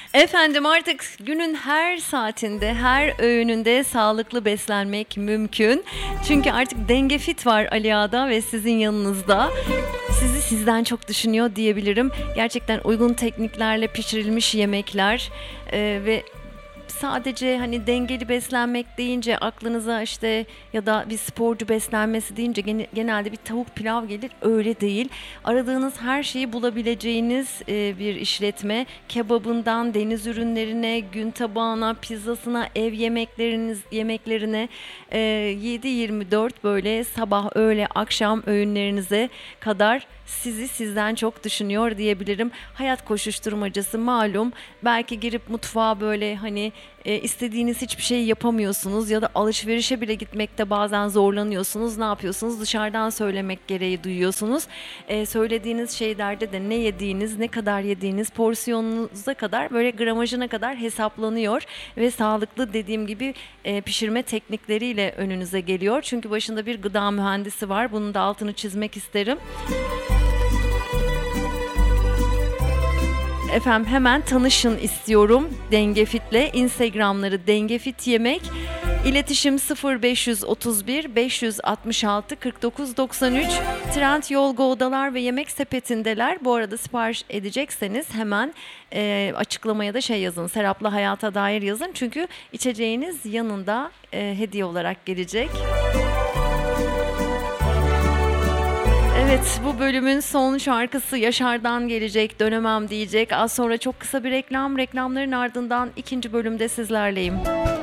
Efendim artık günün her saatinde, her öğününde sağlıklı beslenmek mümkün. Çünkü artık Denge Fit var Ali Ağa'da ve sizin yanınızda. Sizi sizden çok düşünüyor diyebilirim. Gerçekten uygun tekniklerle pişirilmiş yemekler ve sadece hani dengeli beslenmek deyince aklınıza işte ya da bir sporcu beslenmesi deyince genelde bir tavuk pilav gelir. Öyle değil. Aradığınız her şeyi bulabileceğiniz bir işletme. Kebabından deniz ürünlerine, gün tabağına, pizzasına, ev yemeklerine 7/24 böyle sabah, öğle, akşam öğünlerinize kadar sizi sizden çok düşünüyor diyebilirim. Hayat koşuşturmacası malum. Belki girip mutfağa böyle hani istediğiniz hiçbir şey yapamıyorsunuz ya da alışverişe bile gitmekte bazen zorlanıyorsunuz. Ne yapıyorsunuz? Dışarıdan söylemek gereği duyuyorsunuz. Söylediğiniz şeylerde de ne yediğiniz, ne kadar yediğiniz, porsiyonunuza kadar böyle gramajına kadar hesaplanıyor ve sağlıklı dediğim gibi pişirme teknikleriyle önünüze geliyor. Çünkü başında bir gıda mühendisi var. Bunun da altını çizmek isterim. Efendim hemen tanışın istiyorum Denge Fit'le. Instagram'ları Denge Fit Yemek. İletişim 0531 566 49 93. Trendyol Go'dalar ve Yemek Sepeti'ndeler. Bu arada sipariş edecekseniz hemen açıklamaya da yazın. Serap'la hayata dair yazın. Çünkü içeceğiniz yanında hediye olarak gelecek. Evet, bu bölümün son şarkısı Yaşar'dan gelecek, Dönemem diyecek. Az sonra çok kısa bir reklamların ardından ikinci bölümde sizlerleyim.